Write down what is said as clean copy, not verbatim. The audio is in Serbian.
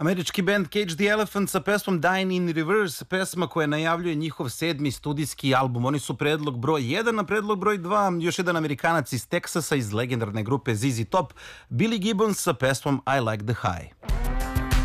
Američki band Cage the Elephant sa pesmom Dying in Reverse, pesma koja najavljuje njihov 7. studijski album. Oni su predlog broj 1, na predlog broj 2 još jedan Amerikanac iz Teksasa iz legendarne grupe ZZ Top, Billy Gibbons sa pesmom I Like the High.